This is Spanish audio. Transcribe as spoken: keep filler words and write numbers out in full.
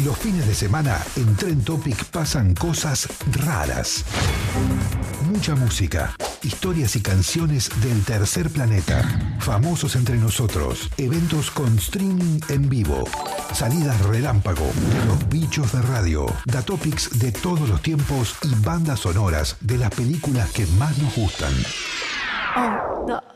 Los fines de semana en Trend Topic pasan cosas raras. Mucha música, historias y canciones del tercer planeta, famosos entre nosotros, eventos con streaming en vivo, salidas relámpago, los bichos de radio, datopics de todos los tiempos y bandas sonoras de las películas que más nos gustan. Oh, no.